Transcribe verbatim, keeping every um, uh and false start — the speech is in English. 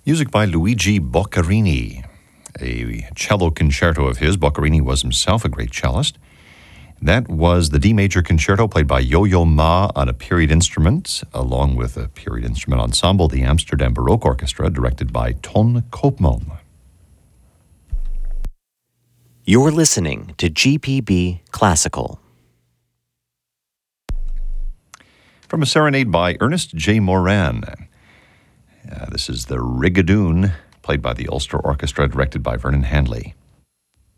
Music by Luigi Boccherini, a cello concerto of his. Boccherini was himself a great cellist. That was the D major concerto played by Yo-Yo Ma on a period instrument, along with a period instrument ensemble, the Amsterdam Baroque Orchestra, directed by Ton Koopman. You're listening to G P B Classical. From a serenade by Ernest J. Moran. Uh, this is the Rigadoon, played by the Ulster Orchestra, directed by Vernon Handley.